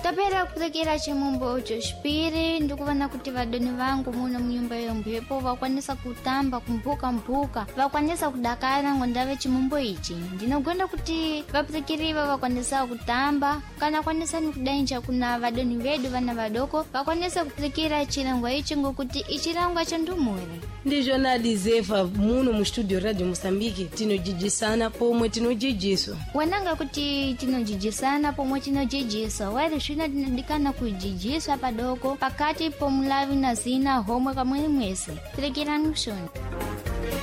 kapera kupulekera chimumbo chochipiri ndikuona kuti vadoni vangu muno mnyumba yombepo vakwanisa kutamba kumbuka vakwanisa kudakara ngondave chimumbo ichi. Ndinogwenda kuti vapulekeriva vakwanisa kutamba kana kwanisa nikudainja kuna vadoni vedu vana vadoko vakwanisa kupulekera chilangwa ichi ngokuti ichilangwa cha ndumure. Ndi Jonali Zefa muno mu studio Radio Mosambiki tinojijisana pomwe tinojijiswa. Wananga kuti tinojijisana pomwe tinojijiswa wale shina tinadikana kujijiswa padoko pakati pomulavi na zina homwe kamwe mwese. Pulekera nushoni.